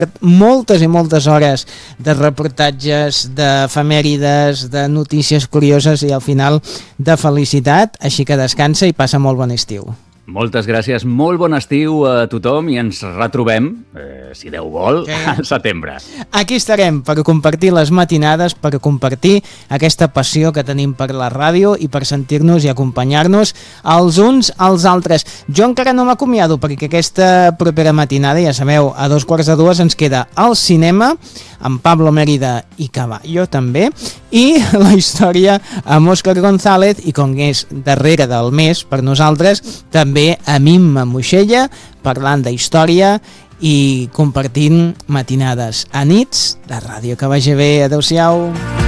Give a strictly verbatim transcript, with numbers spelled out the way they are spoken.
moltes i moltes hores de reportatges, d'efemèrides, de notícies curioses i al final de felicitat, així que descansa i passa molt bon estiu. Moltes gràcies, molt bon estiu a tothom i ens retrobem, eh, si Déu vol, sí. al setembre. Aquí estarem per compartir les matinades, per compartir aquesta passió que tenim per la ràdio i per sentir-nos i acompanyar-nos els uns als altres. Jo encara no m'acomiado perquè aquesta propera matinada, ja sabeu, a dos quarts de dues ens queda al cinema amb Pablo Mérida i Caballo també, i la història amb Òscar González i com és darrere del mes per nosaltres, també a Mimma Moixella, parlant d'història i compartint matinades a nits de ràdio. Que vagi bé, adeu-siau.